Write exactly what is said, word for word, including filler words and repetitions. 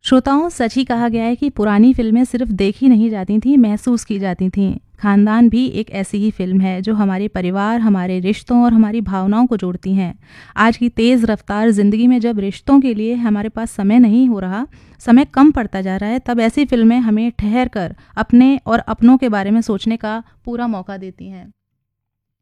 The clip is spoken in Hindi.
श्रोताओं, सच ही कहा गया है कि पुरानी फिल्में सिर्फ देखी नहीं जाती थीं, महसूस की जाती थीं। खानदान भी एक ऐसी ही फिल्म है जो हमारे परिवार, हमारे रिश्तों और हमारी भावनाओं को जोड़ती हैं। आज की तेज़ रफ्तार ज़िंदगी में जब रिश्तों के लिए हमारे पास समय नहीं हो रहा, समय कम पड़ता जा रहा है, तब ऐसी फिल्में हमें ठहर कर अपने और अपनों के बारे में सोचने का पूरा मौका देती हैं।